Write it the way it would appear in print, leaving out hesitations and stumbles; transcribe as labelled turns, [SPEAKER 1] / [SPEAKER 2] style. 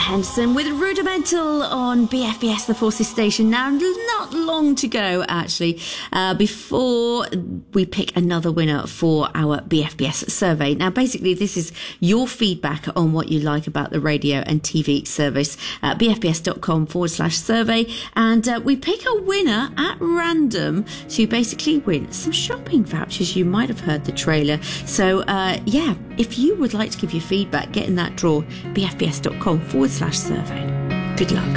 [SPEAKER 1] Henderson with Rudimental on BFBS, the Forces Station. Now, not long to go, actually, before we pick another winner for our BFBS survey. Now, basically, this is your feedback on what you like about the radio and TV service at bfbs.com/survey. And we pick a winner at random to basically win some shopping vouchers. You might have heard the trailer. So, if you would like to give your feedback, get in that draw, bfbs.com/survey. Good luck.